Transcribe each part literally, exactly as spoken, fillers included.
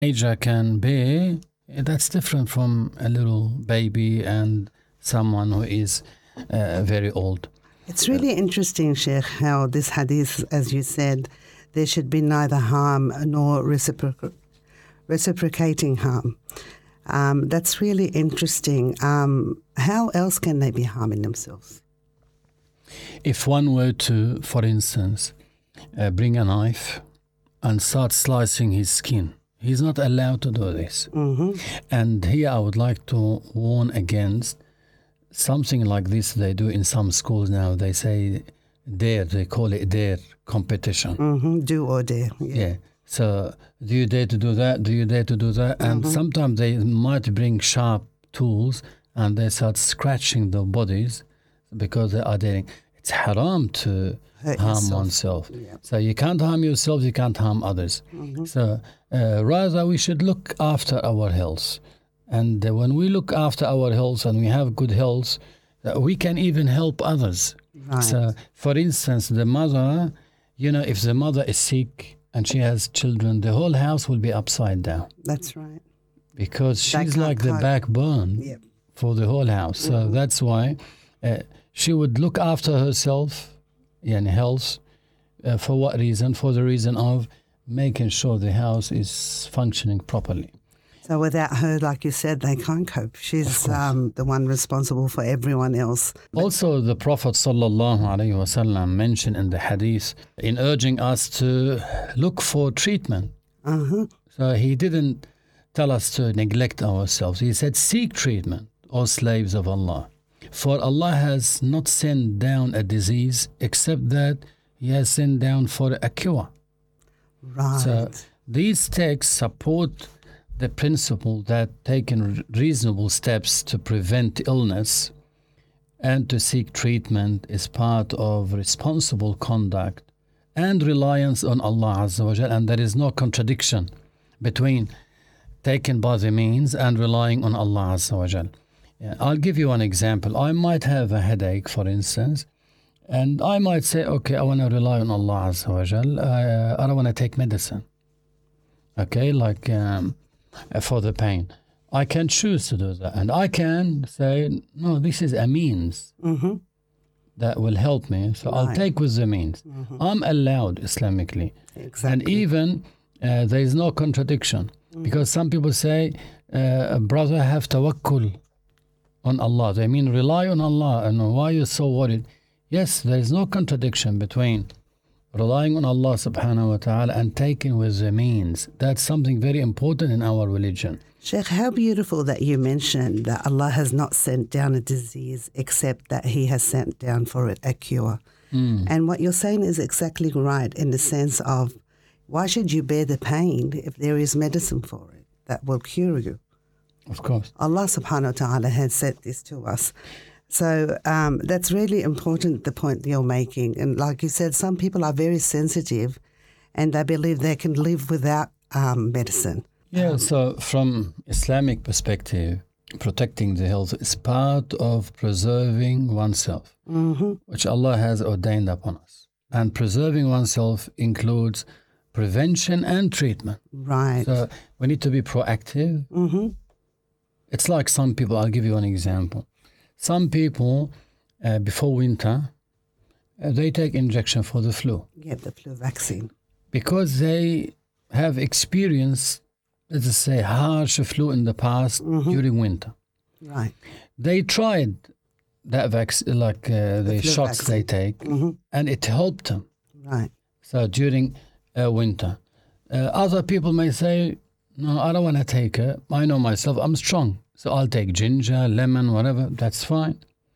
teenager can be, that's different from a little baby and someone who is uh, very old. It's really interesting, Sheikh, how this hadith, as you said, there should be neither harm nor reciproc- reciprocating harm. Um, that's really interesting. Um, how else can they be harming themselves? If one were to, for instance, uh, bring a knife and start slicing his skin, he's not allowed to do this. Mm-hmm. And here I would like to warn against something like this they do in some schools now. They say dare, they call it dare competition. Mm-hmm. Do or dare. Yeah. Yeah. So do you dare to do that? Do you dare to do that? And Mm-hmm. sometimes they might bring sharp tools and they start scratching the bodies because they are daring. It's haram to Hurt harm yourself. oneself. Yeah. So you can't harm yourself, you can't harm others. Mm-hmm. So uh, rather we should look after our health. And uh, when we look after our health and we have good health, uh, we can even help others. Right. So for instance, the mother, you know, if the mother is sick and she has children, the whole house will be upside down That's right. because They she's can't like the cope. backbone Yep. for the whole house. So Mhm. that's why uh, she would look after herself and health. Uh, for what reason? For the reason of making sure the house is functioning properly. So without her, like you said, they can't cope. She's um, the one responsible for everyone else. Also, the Prophet sallallahu alaihi wasallam mentioned in the hadith in urging us to look for treatment. Uh-huh. So he didn't tell us to neglect ourselves. He said, seek treatment, O slaves of Allah. For Allah has not sent down a disease except that He has sent down for a cure. Right. So these texts support the principle that taking reasonable steps to prevent illness and to seek treatment is part of responsible conduct and reliance on Allah Azza wa Jal, and there is no contradiction between taken by the means and relying on Allah Azza wa Jal. Yeah, I'll give you one example. I might have a headache, for instance, and I might say, okay, I want to rely on Allah Azza wa Jal. Uh, I don't want to take medicine. Okay, like um, for the pain. I can choose to do that. And I can say, no, this is a means Mm-hmm. that will help me. So I'll Right. take with the means. Mm-hmm. I'm allowed Islamically. Exactly. And even uh, there is no contradiction. Mm-hmm. Because some people say, uh, brother, have tawakkul on Allah. They mean rely on Allah. And why are you so worried? Yes, there is no contradiction between relying on Allah subhanahu wa ta'ala and taking with the means. That's something very important in our religion. Sheikh, how beautiful that you mentioned that Allah has not sent down a disease except that He has sent down for it a cure. Mm. And what you're saying is exactly right in the sense of why should you bear the pain if there is medicine for it that will cure you? Of course. Allah subhanahu wa ta'ala has sent this to us. So um, that's really important, the point you're making. And like you said, some people are very sensitive and they believe they can live without um, medicine. Yeah, so from Islamic perspective, protecting the health is part of preserving oneself, Mm-hmm. which Allah has ordained upon us. And preserving oneself includes prevention and treatment. Right. So we need to be proactive. Mm-hmm. It's like some people, I'll give you an example. Some people, uh, before winter, uh, they take injection for the flu Get the flu vaccine. because they have experienced, let's just say, harsh flu in the past Mhm. during winter. Right. They tried that vaccine, like uh, the, flu shots they take, Mm-hmm. and it helped them. Right. So during uh, winter, uh, other people may say, "No, I don't want to take it. I know myself. I'm strong, so I'll take ginger, lemon, whatever. That's fine."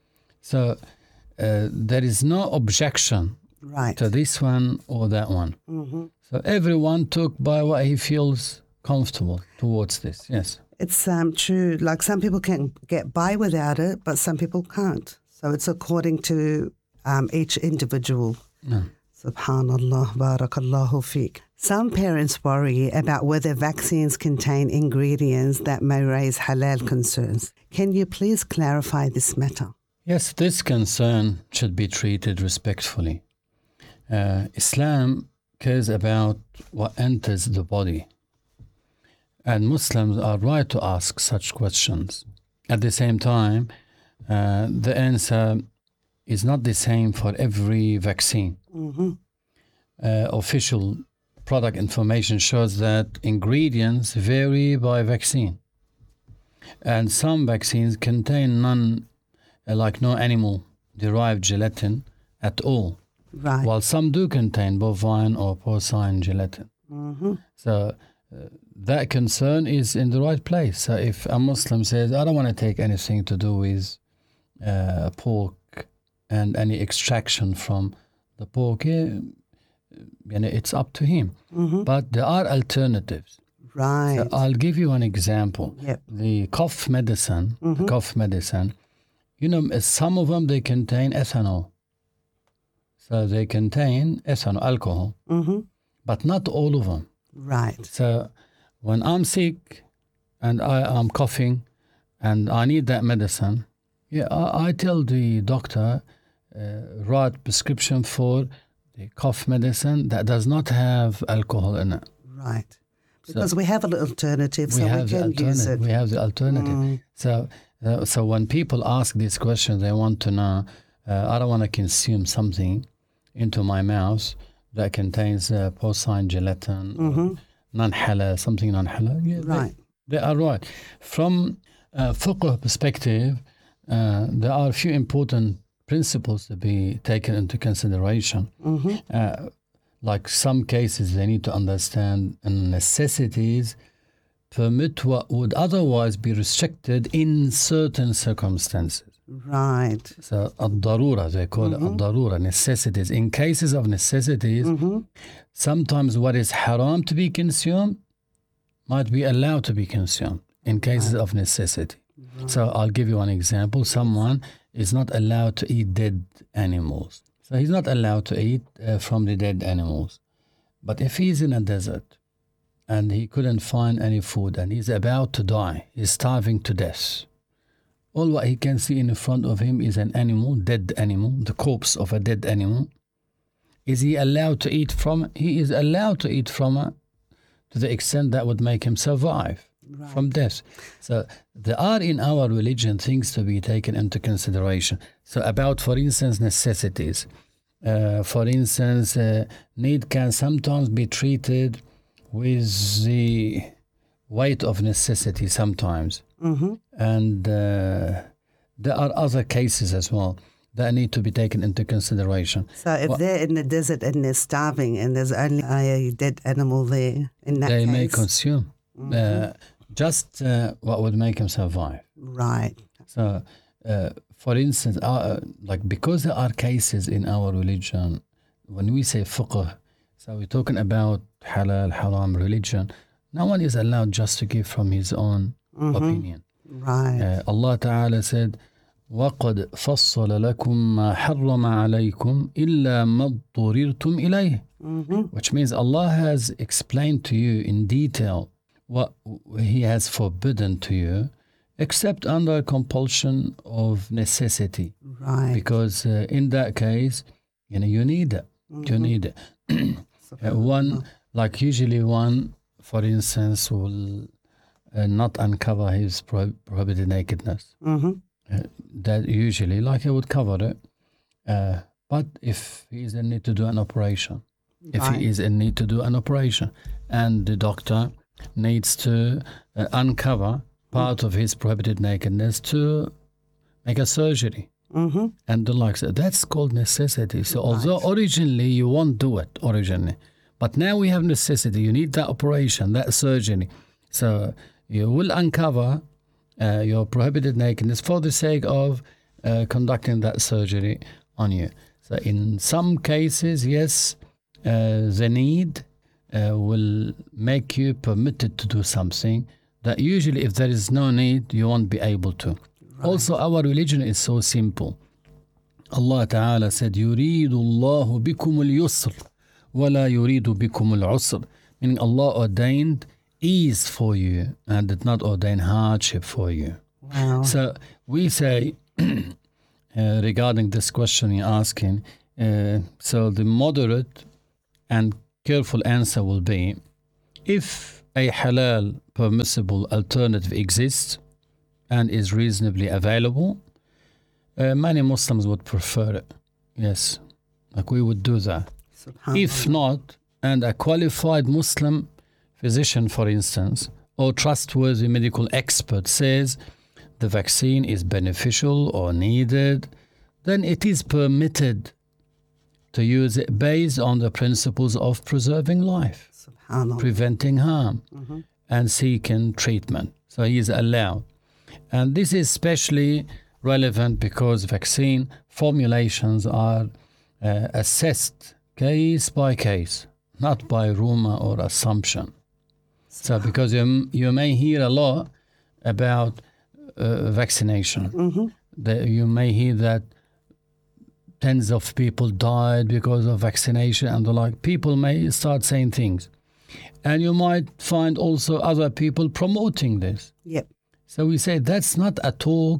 So uh, there is no objection Right. to this one or that one. Mm-hmm. So everyone took by what he feels comfortable towards this. Yes. It's um, true. Like some people can get by without it, but some people can't. So it's according to um, each individual. No. Subhanallah, barakallahu fiqh. Some parents worry about whether vaccines contain ingredients that may raise halal concerns. Can you please clarify this matter? Yes, this concern should be treated respectfully. Uh, Islam cares about what enters the body. And Muslims are right to ask such questions. At the same time, uh, the answer is not the same for every vaccine. Mm-hmm. Uh, official product information shows that ingredients vary by vaccine. And some vaccines contain none, uh, like no animal-derived gelatin at all. Right. While some do contain bovine or porcine gelatin. Mm-hmm. So uh, that concern is in the right place. So if a Muslim says, I don't want to take anything to do with uh, pork and any extraction from the pork, yeah, you know, it's up to him. Mm-hmm. But there are alternatives. Right. So I'll give you an example. Yep. The cough medicine, Mm-hmm. the cough medicine, you know, some of them, they contain ethanol. So they contain ethanol, alcohol, Mm-hmm. but not all of them. Right. So when I'm sick and I am coughing and I need that medicine, yeah, I, I tell the doctor, uh, write prescription for the cough medicine that does not have alcohol in it. Right. Because so we have an alternative, so we, have we can the use it. We have the alternative. Mm. So, uh, so when people ask these questions, they want to know, uh, I don't want to consume something into my mouth that contains uh, porcine gelatin, Mm-hmm. non-halal, something non-halal. Yeah, Right. They, they are right. From a fiqh perspective, uh, there are a few important principles to be taken into consideration. Mm-hmm. Uh, like some cases, they need to understand necessities permit what would otherwise be restricted in certain circumstances. Right. So, ad-darura, they call Mm-hmm. it ad-darura, necessities. In cases of necessities, Mm-hmm. sometimes what is haram to be consumed might be allowed to be consumed in cases of necessity. Right. So I'll give you one example. Someone is not allowed to eat dead animals. So he's not allowed to eat uh, from the dead animals. But if he's in a desert and he couldn't find any food and he's about to die, he's starving to death, all what he can see in front of him is an animal, dead animal, the corpse of a dead animal. Is he allowed to eat from it? He is allowed to eat from it to the extent that would make him survive Right. from death. So there are in our religion things to be taken into consideration. So about, for instance, necessities. Uh, for instance, uh, need can sometimes be treated with the weight of necessity sometimes. Mm-hmm. And uh, there are other cases as well that need to be taken into consideration. So if Well- they're in the desert and they're starving and there's only a dead animal there, in that They case, may consume uh, just uh, what would make them survive. right. So, uh, for instance, uh, like because there are cases in our religion, when we say fiqh, so we're talking about halal, haram religion, no one is allowed just to give from his own Mm-hmm. opinion. Right. Uh, Allah Ta'ala said, وَقَدْ فَصَّلَ لَكُم مَا حَرَّمَ عَلَيْكُمْ إِلَّا مَا اضْطُرِرْتُمْ إِلَيْهِ. Mm-hmm. Which means Allah has explained to you in detail what He has forbidden to you, except under compulsion of necessity. Right. Because uh, in that case, you know, you need it. You need it. Uh, one, like usually one, for instance, will uh, not uncover his pro- prohibited nakedness. Mm-hmm. Uh, that usually, like he would cover it. Uh, but if he is in need to do an operation, if Right. he is in need to do an operation, and the doctor needs to uh, uncover part of his prohibited nakedness to make a surgery Mm-hmm. and the likes, that's called necessity. So although originally you won't do it originally, but now we have necessity. You need that operation, that surgery. So you will uncover uh, your prohibited nakedness for the sake of uh, conducting that surgery on you. So in some cases, yes, uh, the need uh, will make you permitted to do something that usually if there is no need, you won't be able to. Also, our religion is so simple. Allah Ta'ala said, يُرِيدُ اللَّهُ بِكُمُ الْيُسْرِ وَلَا يُرِيدُ بِكُمُ الْعُسْرِ. Meaning Allah ordained ease for you and did not ordain hardship for you. Wow. So we say, uh, regarding this question you're asking, uh, so the moderate and careful answer will be, if a halal permissible alternative exists and is reasonably available, uh, many Muslims would prefer it. Yes, like we would do that. If not, and a qualified Muslim physician, for instance, or trustworthy medical expert says the vaccine is beneficial or needed, then it is permitted to use it based on the principles of preserving life, preventing harm, mm-hmm. and seeking treatment. So he is allowed. And this is especially relevant because vaccine formulations are uh, assessed case by case, not by rumor or assumption. So because you, you may hear a lot about uh, vaccination. Mm-hmm. The, you may hear that tens of people died because of vaccination and the like. People may start saying things. And you might find also other people promoting this. Yep. So we say that's not a talk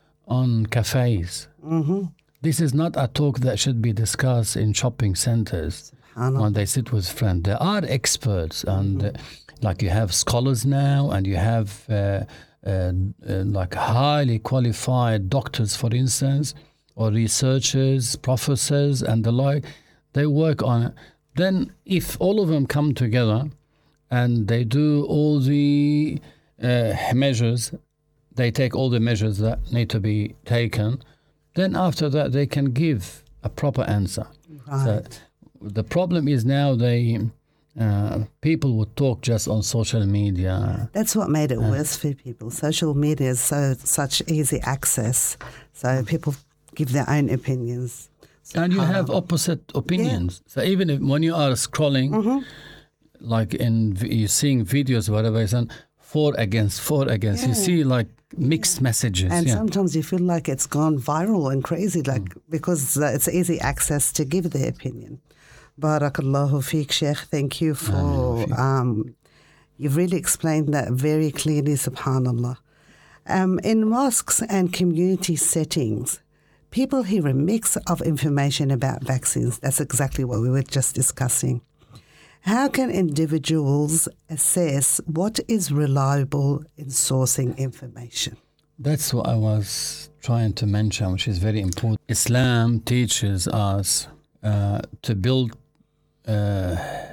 on cafes. Mm-hmm. This is not a talk that should be discussed in shopping centers when they sit with friends. There are experts, and mm-hmm. uh, like you have scholars now, and you have uh, uh, uh, like highly qualified doctors, for instance, or researchers, professors, and the like. They work on it. Then if all of them come together and they do all the uh, measures, they take all the measures that need to be taken, then after that they can give a proper answer. Right. So the problem is now they uh, people would talk just on social media. That's what made it uh, worse for people. Social media is so such easy access, so people give their own opinions. So and you have opposite opinions. Yeah. So even if, when you are scrolling, mm-hmm. like in you're seeing videos, whatever, it's on four against, four against. Yeah. You see like mixed yeah. messages. And yeah. sometimes you feel like it's gone viral and crazy, like mm. because it's easy access to give their opinion. Barakallahu feek, Sheikh. Thank you for, um, you've really explained that very clearly, subhanAllah. Um, in mosques and community settings, people hear a mix of information about vaccines. That's exactly what we were just discussing. How can individuals assess what is reliable in sourcing information? That's what I was trying to mention, which is very important. Islam teaches us uh, to build uh,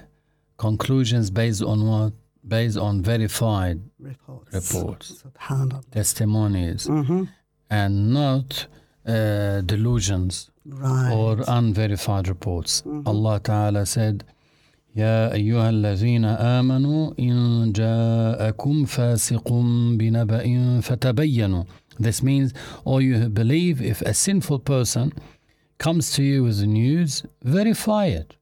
conclusions based on what? Based on verified reports, reports SubhanAllah. testimonies, mm-hmm. and not uh, delusions right. or unverified reports. Mm-hmm. Allah Ta'ala said, يا أيها الذين آمنوا إن جاءكم فاسق بنبأ فتبينوا. This means, all you who believe, if a sinful person comes to you with the news, verify it.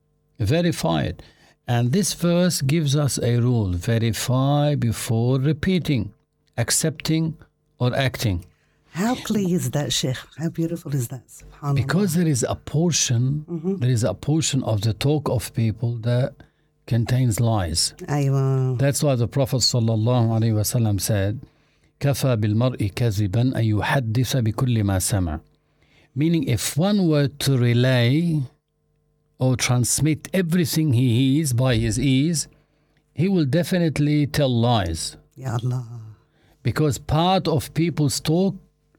Verify it. And this verse gives us a rule: verify before repeating, accepting, or acting. How clear is that, Sheikh? How beautiful is that? SubhanAllah. Because there is a portion, mm-hmm. there is a portion of the talk of people that contains lies. Aywa. That's why the Prophet sallallahu alaihi wasallam said, "Kafa bil mar'i kaziban an yuhaddisa bi kulli ma sama." Meaning, if one were to relay or transmit everything he hears by his ears, he will definitely tell lies. Ya Allah. Because part of people's talk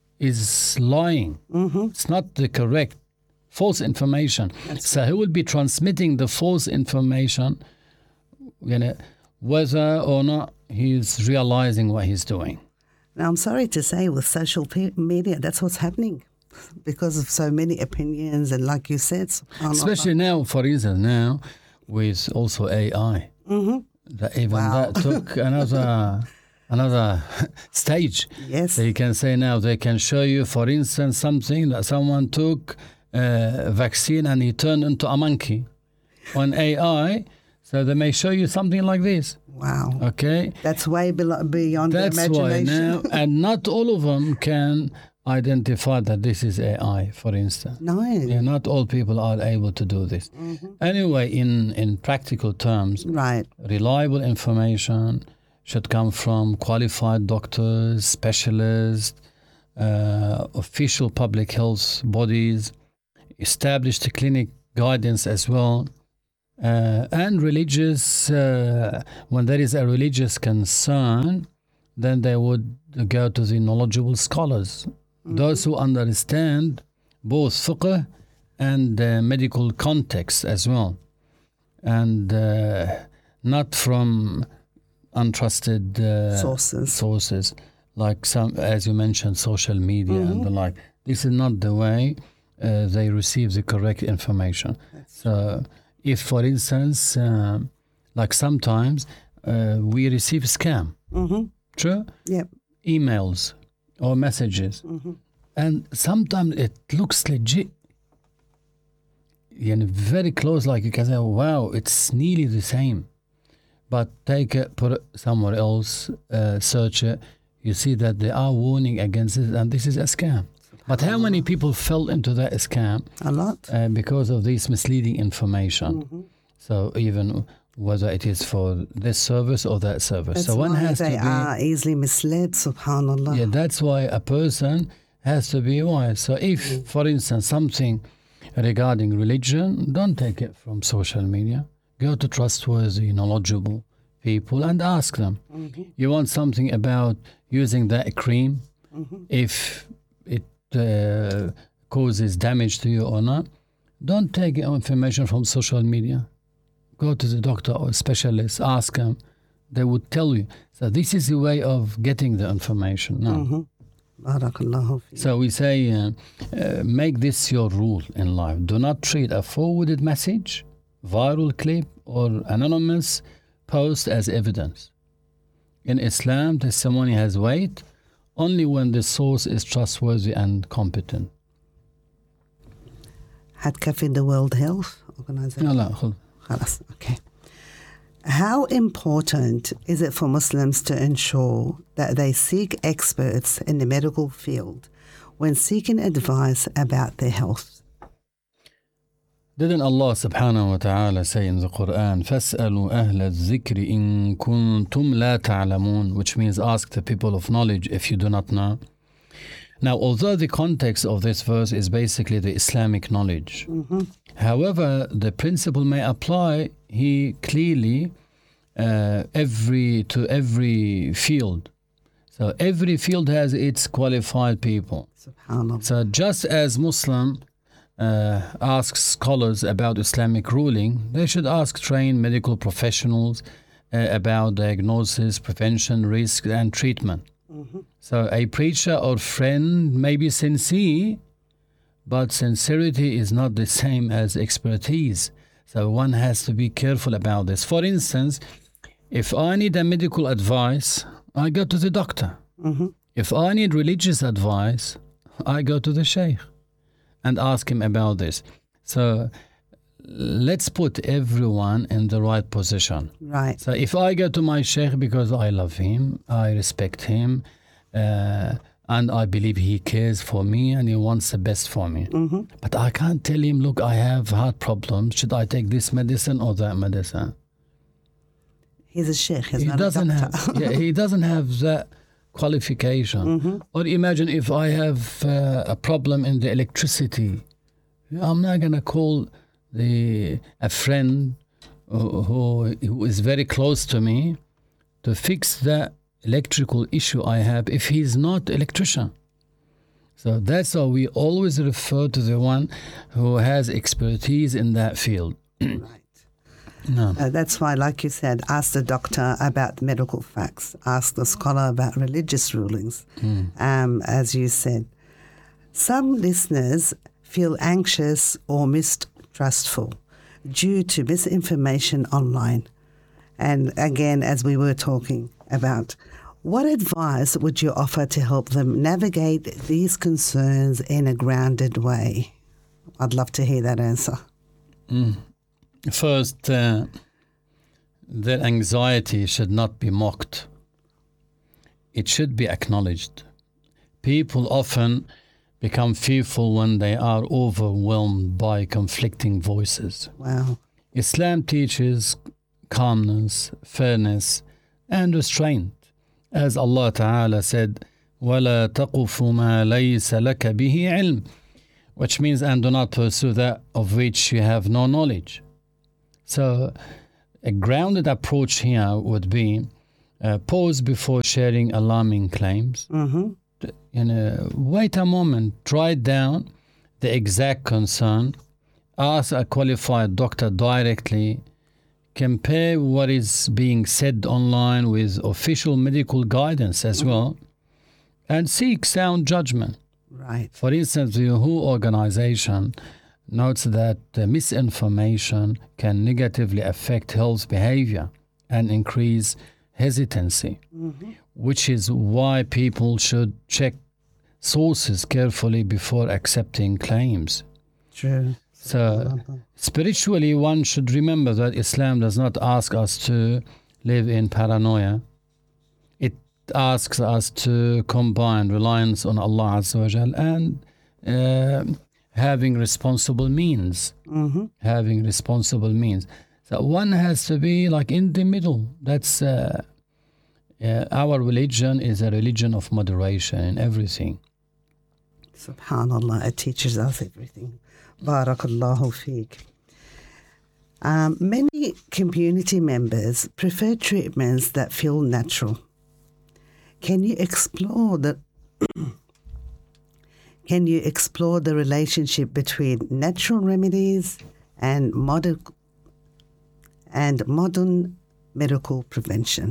is lying. Mm-hmm. It's not the correct, false information. That's so he will be transmitting the false information, you know, whether or not he's realizing what he's doing. Now, I'm sorry to say, with social pe- media, that's what's happening. Because of so many opinions, and like you said, especially now, for instance, now with also A I, mm-hmm. that even wow. that took another another stage. Yes, so you can say now they can show you, for instance, something that someone took a vaccine and he turned into a monkey on A I. So they may show you something like this. Wow. Okay, that's way beyond that's the imagination. That's why now, and not all of them can identify that this is A I, for instance. No. Yeah, not all people are able to do this. Mm-hmm. Anyway, in, in practical terms, right. reliable information should come from qualified doctors, specialists, uh, official public health bodies, established clinic guidance as well, Uh, and religious, uh, when there is a religious concern, then they would go to the knowledgeable scholars, those who understand both fiqh and uh, medical context as well, and uh, not from untrusted uh, Sources. sources like some, as you mentioned, social media and the like. This is not the way uh, they receive the correct information. So, if, for instance, uh, like sometimes uh, we receive scam, Mm-hmm. true, Yep. emails or messages, and sometimes it looks legit. And very close, like you can say, wow, it's nearly the same. But take it, put it somewhere else, uh, search it, you see that they are warning against it, and this is a scam. But how many people fell into that scam A lot. uh, because of this misleading information? So even whether it is for this service or that service. That's so one why has to they be, are easily misled, subhanallah. yeah, that's why a person has to be wise. So if, for instance, something regarding religion, don't take it from social media. Go to trustworthy, knowledgeable people and ask them. You want something about using that cream, if it uh, causes damage to you or not, don't take information from social media. Go to the doctor or specialist, ask them. They would tell you. So this is the way of getting the information now. Barakallahu fi. So we say, uh, uh, make this your rule in life. Do not treat a forwarded message, viral clip, or anonymous post as evidence. In Islam, testimony has weight only when the source is trustworthy and competent. Hadka fi the World Health Organization. لا، خل- Khalas, okay. How important is it for Muslims to ensure that they seek experts in the medical field when seeking advice about their health? Didn't Allah subhanahu wa ta'ala say in the Quran, فَاسْأَلُوا أَهْلَ الذِّكْرِ إِن كُنْتُمْ لَا تَعْلَمُونَ, which means ask the people of knowledge if you do not know. Now, although the context of this verse is basically the Islamic knowledge, however, the principle may apply here clearly uh, every to every field. So every field has its qualified people. Subhanallah. So just as Muslim uh, asks scholars about Islamic ruling, they should ask trained medical professionals uh, about diagnosis, prevention, risk, and treatment. So a preacher or friend may be sincere, but sincerity is not the same as expertise. So one has to be careful about this. For instance, if I need a medical advice, I go to the doctor. If I need religious advice, I go to the sheikh and ask him about this. So let's put everyone in the right position. Right. So if I go to my sheikh because I love him, I respect him, uh, and I believe he cares for me and he wants the best for me. But I can't tell him, look, I have heart problems. Should I take this medicine or that medicine? He's a sheikh, he's He not doesn't a doctor. have. Yeah, he doesn't have that qualification. Or imagine if I have uh, a problem in the electricity. I'm not gonna call the a friend who, who who is very close to me to fix that electrical issue I have if he's not electrician. So that's why we always refer to the one who has expertise in that field. Right. No. Uh, that's why, like you said, ask the doctor about medical facts, ask the scholar about religious rulings, um, as you said. Some listeners feel anxious or mistrustful due to misinformation online. And again, as we were talking about, what advice would you offer to help them navigate these concerns in a grounded way? I'd love to hear that answer. First, uh, their anxiety should not be mocked. It should be acknowledged. People often become fearful when they are overwhelmed by conflicting voices. Wow. Islam teaches calmness, fairness, and restraint. As Allah Ta'ala said, وَلَا تَقُفُ مَا لَيْسَ لَكَ بِهِ عِلْمٍ, which means, and do not pursue that of which you have no knowledge. So a grounded approach here would be uh, pause before sharing alarming claims. Mm-hmm. You know, wait a moment, write down the exact concern, ask a qualified doctor directly, compare what is being said online with official medical guidance as well, and seek sound judgment. Right. For instance, the W H O organization notes that uh, misinformation can negatively affect health behavior and increase hesitancy, Mm-hmm. which is why people should check sources carefully before accepting claims. True. So, spiritually, one should remember that Islam does not ask us to live in paranoia. It asks us to combine reliance on Allah Azza wa Jal and uh, having responsible means. Mm-hmm. Having responsible means. So one has to be like in the middle. That's uh, uh, our religion is a religion of moderation in everything. Subhanallah, it teaches us everything. Barakallahu feek. Um, many community members prefer treatments that feel natural. Can you explore the Can you explore the relationship between natural remedies and modern and modern medical prevention?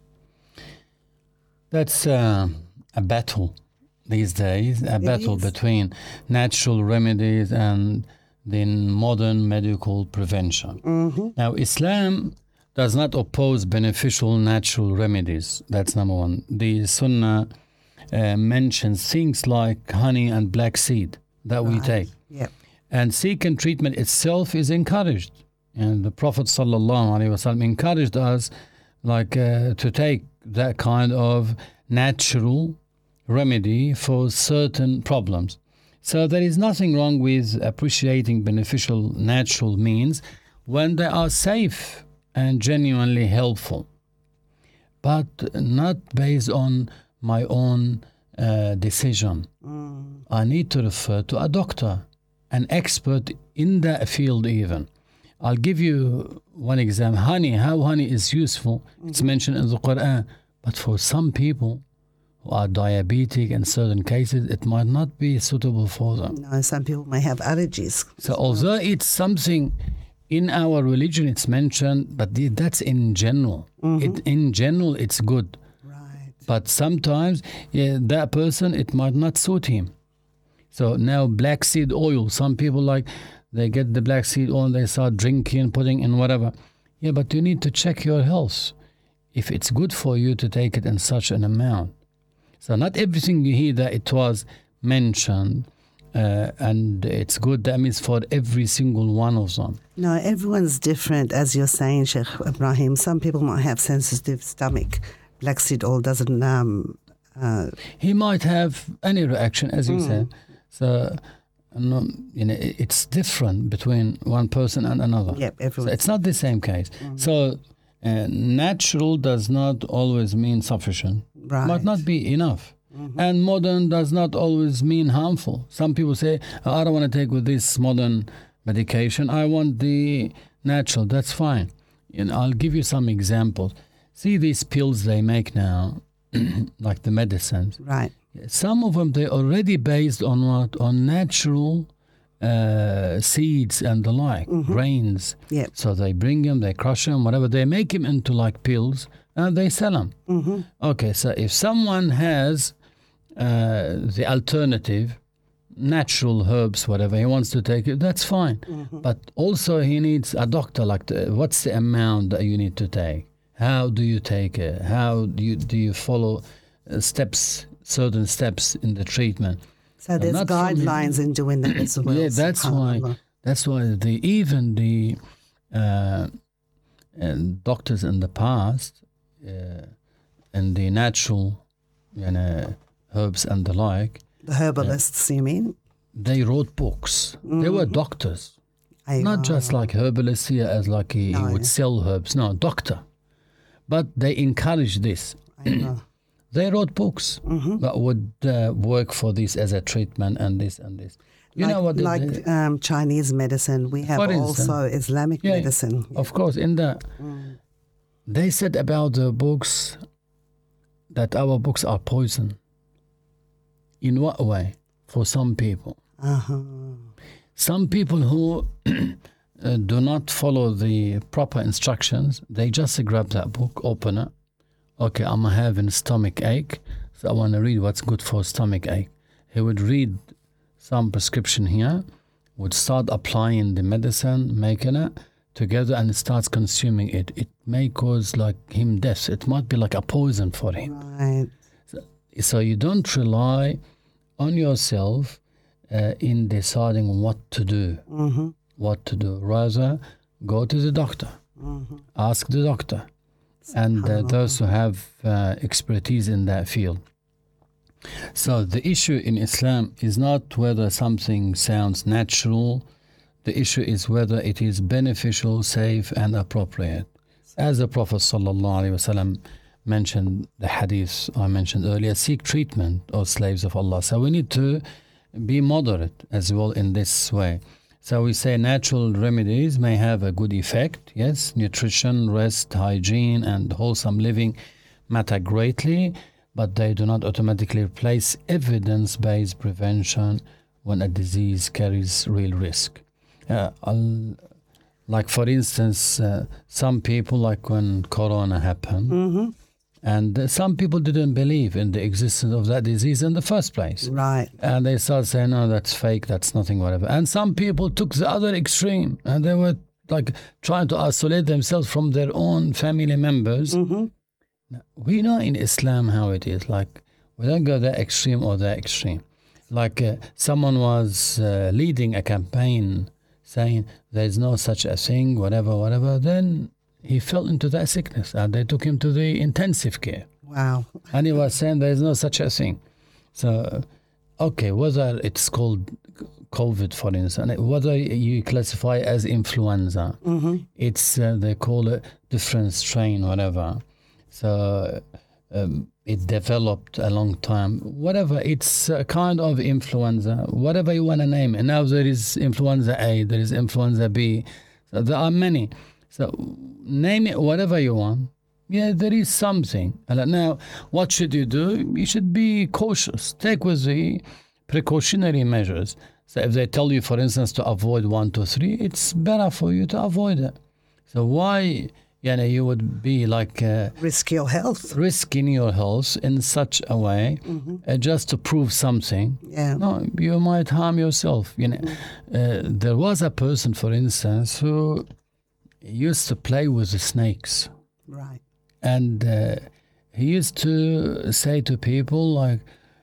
That's uh, a battle these days, a It battle is. between natural remedies and the modern medical prevention. Mm-hmm. Now, Islam does not oppose beneficial natural remedies. That's number one. The Sunnah uh, mentions things like honey and black seed that we Right. take. Yep. And seeking treatment itself is encouraged. And the Prophet sallallahu alaihi wasallam encouraged us like uh, to take that kind of natural remedy for certain problems. So there is nothing wrong with appreciating beneficial natural means when they are safe and genuinely helpful, but not based on my own uh, decision. Mm. I need to refer to a doctor, an expert in that field even. I'll give you one example. Honey, how honey is useful. It's mentioned in the Quran. But for some people who are diabetic in certain cases, it might not be suitable for them. No, some people may have allergies. So although it's something in our religion, it's mentioned, but the- that's in general. It, in general, it's good. Right. But sometimes yeah, that person, it might not suit him. So now black seed oil, some people like, they get the black seed oil, they start drinking, putting in whatever. Yeah, but you need to check your health. If it's good for you to take it in such an amount. So not everything you hear that it was mentioned uh, and it's good, that means for every single one of them. No, everyone's different, as you're saying, Sheikh Ibrahim. Some people might have sensitive stomach. Black seed oil doesn't. Um, uh, He might have any reaction, as you said. So, no, you know, it- it's different between one person and another. yep, So everyone. it's not the same case. So uh, natural does not always mean sufficient. Right. Might not be enough. And modern does not always mean harmful. Some people say, I don't want to take with this modern medication. I want the natural. That's fine. And I'll give you some examples. See these pills they make now, like the medicines. Right. Some of them, they're already based on what? On natural uh, seeds and the like, grains. Yep. So they bring them, they crush them, whatever. They make them into like pills and they sell them. Mm-hmm. Okay, so if someone has uh, the alternative, natural herbs, whatever, he wants to take it, that's fine. But also he needs a doctor, like the, what's the amount that you need to take? How do you take it? How do you, do you follow uh, steps, certain steps in the treatment? So there's not from- guidelines in doing that as well. Yeah, that's why. subhanallah. That's why the even the uh, and doctors in the past uh, and the natural, you know, herbs and the like, The herbalists, you mean? they wrote books. They were doctors, Aywa. not just like herbalists here as like he, he No. would sell herbs. No, doctor. But they encouraged this. Aywa. They wrote books that would uh, work for this as a treatment and this and this. You like, know what? Like the, um, Chinese medicine, we have For instance, also Islamic yeah, medicine. of course, in the Mm. they said about the books that our books are poison. In what way? For some people. Uh-huh. Some people who uh, do not follow the proper instructions, they just grab that book, open it. Okay, I'm having stomach ache, so I want to read what's good for stomach ache. He would read some prescription here, would start applying the medicine, making it together, and starts consuming it. It may cause like him death. It might be like a poison for him. Right. So, so you don't rely on yourself uh, in deciding what to do. Mm-hmm. What to do. Rather, go to the doctor. Mm-hmm. Ask the doctor. And uh, those who have uh, expertise in that field. So the issue in Islam is not whether something sounds natural. The issue is whether it is beneficial, safe, and appropriate. As the Prophet ﷺ mentioned, the hadith I mentioned earlier, seek treatment, O slaves of Allah. So we need to be moderate as well in this way. So we say natural remedies may have a good effect. Yes, nutrition, rest, hygiene, and wholesome living matter greatly, but they do not automatically replace evidence-based prevention when a disease carries real risk. Uh, I'll, like for instance, uh, some people, like when Corona happened, Mm-hmm. and uh, some people didn't believe in the existence of that disease in the first place. Right. And they started saying, no, that's fake, that's nothing, whatever. And some people took the other extreme, and they were like trying to isolate themselves from their own family members. Mm-hmm. We know in Islam how it is. Like, we don't go that extreme or that extreme. Like uh, someone was uh, leading a campaign saying there's no such a thing, whatever, whatever. Then he fell into that sickness and they took him to the intensive care. Wow. And he was saying there's no such a thing. So, okay, whether it's called COVID, for instance, whether you classify it as influenza, Mm-hmm. it's, uh, they call it different strain, whatever. So um, it developed a long time. Whatever, it's a kind of influenza, whatever you want to name it. Now there is influenza A, there is influenza B. So there are many. So name it whatever you want. Yeah, there is something. Now, what should you do? You should be cautious. Take with the precautionary measures. So if they tell you, for instance, to avoid one, two, three, it's better for you to avoid it. So why, you know, you would be like uh, Risk your health. risking your health in such a way Mm-hmm. uh, just to prove something? Yeah. No, you might harm yourself. You know, uh, there was a person, for instance, who used to play with the snakes. Right. And uh, he used to say to people like,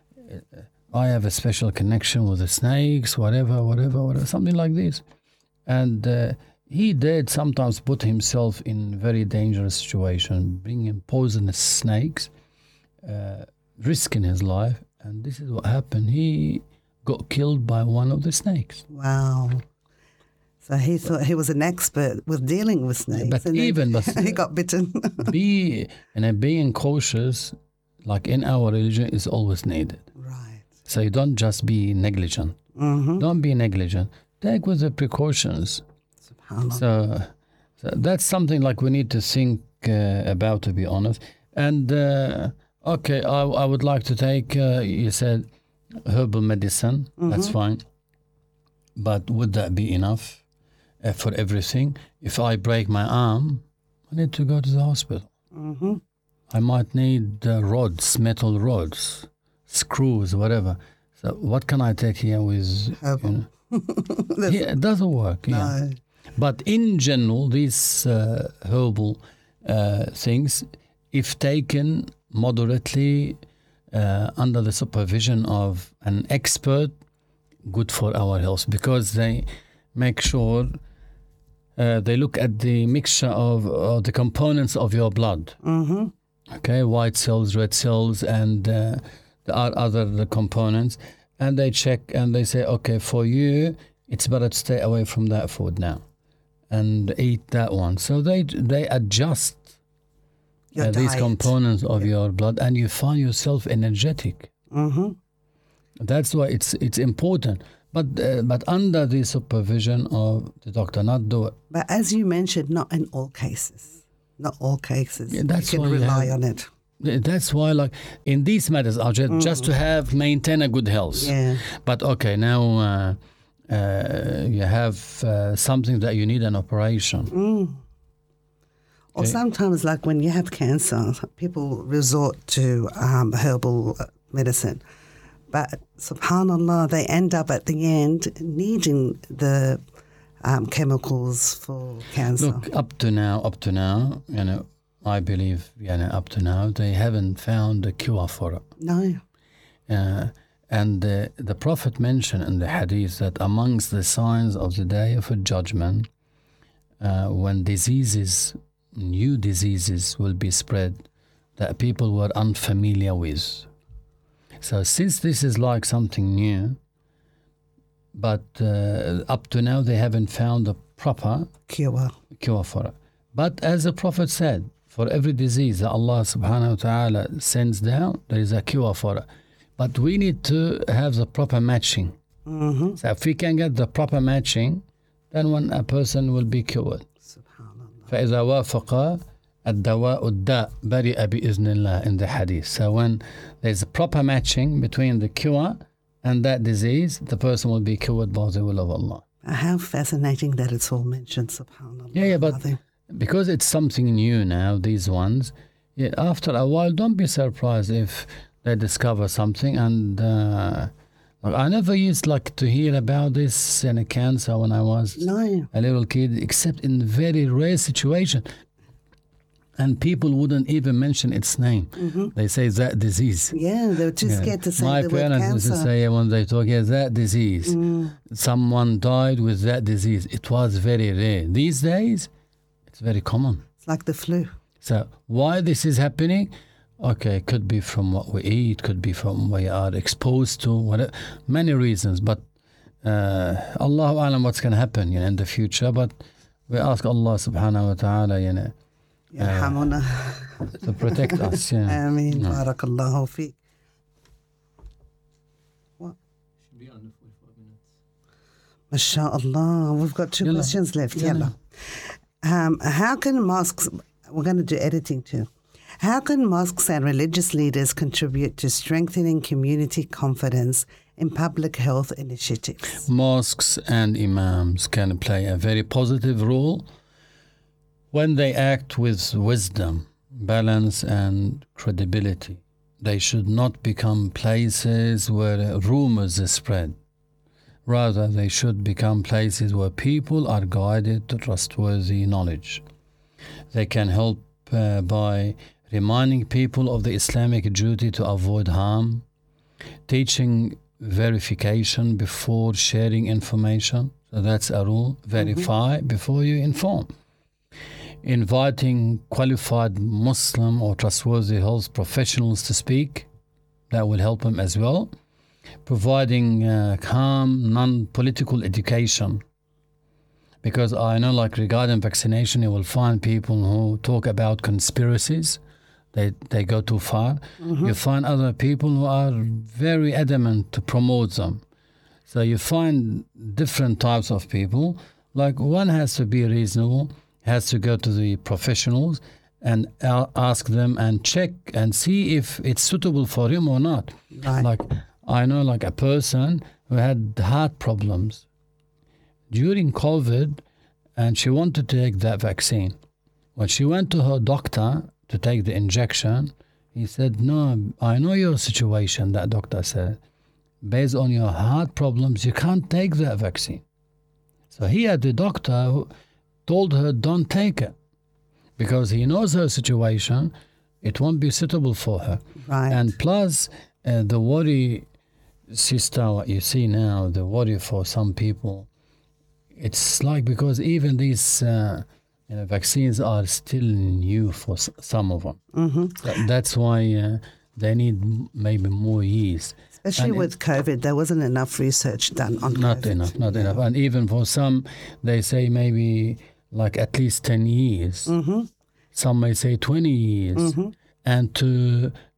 I have a special connection with the snakes, whatever, whatever, whatever, something like this. And uh, he did sometimes put himself in very dangerous situation, bringing poisonous snakes, uh, risking his life. And this is what happened. He got killed by one of the snakes. Wow. So he thought he was an expert with dealing with snakes. But and then even but he got bitten. be and uh, being cautious, like in our religion, is always needed. Right. So you don't just be negligent. Mm-hmm. Don't be negligent. Take with the precautions. SubhanAllah. So, so that's something like we need to think uh, about, to be honest. And uh, okay, I, I would like to take. Uh, you said herbal medicine. That's fine. But would that be enough? Uh, for everything? If I break my arm, I need to go to the hospital. Mm-hmm. I might need uh, rods, metal rods, screws, whatever. So what can I take here with, Herbal. you know? Yeah, it doesn't work. Yeah. No. But in general, these uh, herbal uh, things, if taken moderately uh, under the supervision of an expert, good for our health, because they make sure uh, they look at the mixture of uh, the components of your blood. Mm-hmm. Okay, white cells, red cells, and uh, there are other components. And they check and they say, okay, for you, it's better to stay away from that food now and eat that one. So they they adjust Your uh, these diet. components of your blood, and you find yourself energetic. Mm-hmm. That's why it's it's important, But uh, but under the supervision of the doctor, not do it. But as you mentioned, not in all cases. Not all cases. Yeah, that's you can why you rely have- on it. That's why, like in these matters, are just, just to have maintain a good health. Yeah. But okay, now uh, uh, you have uh, something that you need an operation. Mm. Or Okay. sometimes, like when you have cancer, people resort to um, herbal medicine. But subhanAllah, they end up at the end needing the um, chemicals for cancer. Look, up to now, up to now, you know, I believe, you know, up to now, they haven't found a cure for it. No. Uh, and uh, the Prophet mentioned in the hadith that amongst the signs of the day of judgment, uh, when diseases, new diseases will be spread that people were unfamiliar with. So since this is like something new, but uh, up to now they haven't found a proper Cure. cure for it. But as the Prophet said, for every disease that Allah subhanahu wa ta'ala sends down, there is a cure for it. But we need to have the proper matching. Mm-hmm. So if we can get the proper matching, then when a person will be cured. Subhanallah. فإذا وافق الدواء الداء برئ بإذن الله in the hadith. So when there's a proper matching between the cure and that disease, the person will be cured by the will of Allah. How fascinating that it's all mentioned, subhanAllah. Yeah, yeah, but Nothing. because it's something new now, these ones, yeah, after a while, don't be surprised if they discover something. And uh, like, I never used like to hear about this in a cancer when I was No. a little kid, except in very rare situation. And people wouldn't even mention its name. Mm-hmm. They say that disease. Yeah, they were too Yeah. scared to say My the word parents used to cancer. say when they talk, yeah, that disease. Mm. Someone died with that disease. It was very rare. These days, it's very common. It's like the flu. So why this is happening? Okay, could be from what we eat, could be from what we are exposed to, whatever, many reasons. But uh, Allahu Alam, what's going to happen, you know, in the future. But we ask Allah Subhanahu wa Taala, you know, Yarhamuna. to protect us. Yeah. Ameen. No. Barakallahu feek. What? MashaAllah. We've got two Yalla. questions left. Yalla. Yalla. Um, how can mosques, we're going to do editing too. How can mosques and religious leaders contribute to strengthening community confidence in public health initiatives? Mosques and imams can play a very positive role when they act with wisdom, balance, and credibility. They should not become places where rumors spread. Rather, they should become places where people are guided to trustworthy knowledge. They can help uh, by reminding people of the Islamic duty to avoid harm, teaching verification before sharing information. So that's a rule. Verify mm-hmm. before you inform. Inviting qualified Muslim or trustworthy health professionals to speak. That will help them as well. Providing uh, calm, non-political education. Because I know, like regarding vaccination, you will find people who talk about conspiracies. They they go too far. Mm-hmm. You find other people who are very adamant to promote them. So you find different types of people. Like one has to be reasonable, has to go to the professionals and a- ask them and check and see if it's suitable for him or not. Right. Like I know like a person who had heart problems during COVID and she wanted to take that vaccine. When she went to her doctor to take the injection, he said, no, I know your situation, that doctor said. Based on your heart problems, you can't take that vaccine. So here the doctor told her, don't take it. Because he knows her situation, it won't be suitable for her. Right. And plus, uh, the worry, sister, what you see now, the worry for some people, it's like because even these uh, you know, vaccines are still new for s- some of them. Mm-hmm. That, that's why uh, they need m- maybe more years. Especially And with COVID, there wasn't enough research done on Not COVID. enough, not enough. And even for some, they say maybe like at least ten years. Mm-hmm. Some may say twenty years. Mm-hmm. And to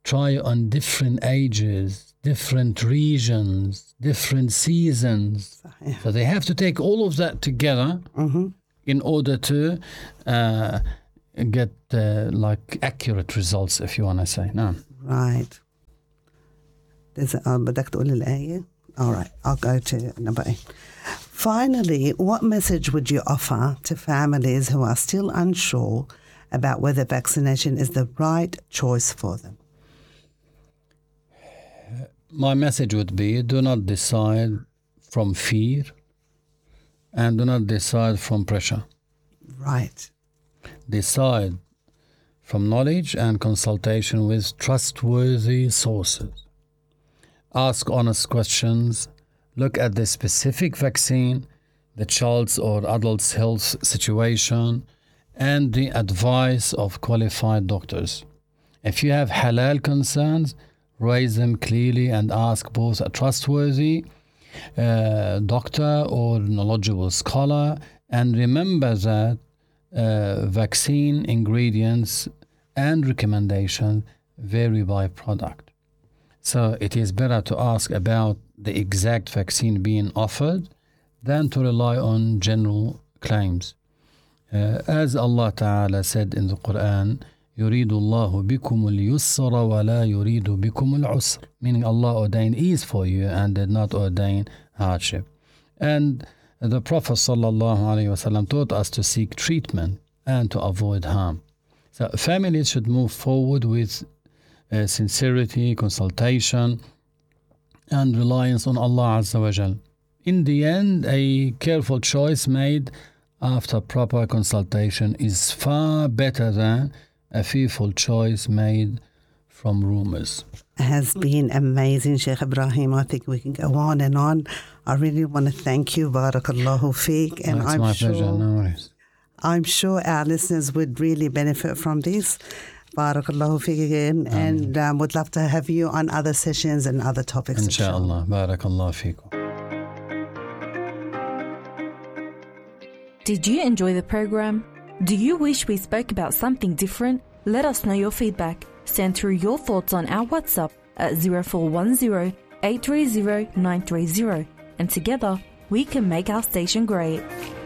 try on different ages, different regions, different seasons. So they have to take all of that together mm-hmm. in order to uh, get uh, like accurate results, if you want to say. No. Right. There's a, uh, بدك تقول الآية? All right, I'll go to number eight. Finally, what message would you offer to families who are still unsure about whether vaccination is the right choice for them? My message would be, do not decide from fear and do not decide from pressure. Right. Decide from knowledge and consultation with trustworthy sources. Ask honest questions. Look at the specific vaccine, the child's or adult's health situation, and the advice of qualified doctors. If you have halal concerns, raise them clearly and ask both a trustworthy uh, doctor or knowledgeable scholar. And remember that uh, vaccine ingredients and recommendations vary by product. So it is better to ask about the exact vaccine being offered than to rely on general claims. Uh, as Allah Ta'ala said in the Quran, يُرِيدُ اللَّهُ بِكُمُ الْيُسْرَ وَلَا يُرِيدُ بِكُمُ الْعُسْرَ, meaning Allah ordained ease for you and did not ordain hardship. And the Prophet Sallallahu Alaihi Wasallam taught us to seek treatment and to avoid harm. So families should move forward with uh, sincerity, consultation, and reliance on Allah Azza wa Jal. In the end, a careful choice made after proper consultation is far better than a fearful choice made from rumors. Has been amazing, Sheikh Ibrahim. I think we can go on and on. I really want to thank you, Barakallahu Feek. And It's I'm my sure, pleasure, no worries. I'm sure our listeners would really benefit from this. Barakallahu Feek again. And um, would love to have you on other sessions and other topics. Inshallah. Barakallahu feekum. Did you enjoy the program? Do you wish we spoke about something different? Let us know your feedback. Send through your thoughts on our WhatsApp at zero four one zero, eight three zero, nine three zero. And together, we can make our station great.